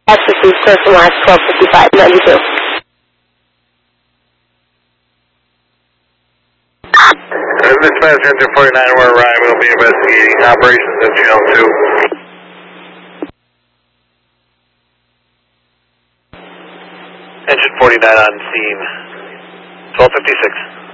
That's received personalized 125592. Dispatch Engine 49, we're arriving. We'll be investigating operations at Channel 2. Engine 49 on scene. 1256.